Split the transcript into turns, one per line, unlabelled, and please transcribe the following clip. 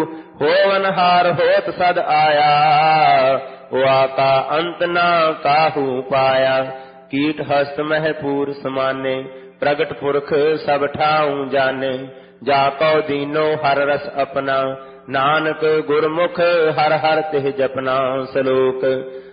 होवनहार होत सद आया, वाका अंत ना काहू पाया। कीट हस्त मह पूर समाने, प्रगट पुरख सब ठाऊं जाने। जाको दीनो हर रस अपना, नानक गुरमुख हर हर तिह जपना। सलोक